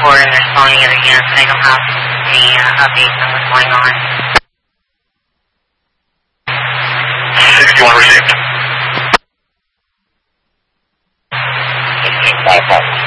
4, and they're calling the other units. They don't have any updates on what's going on. 61 received. 1855.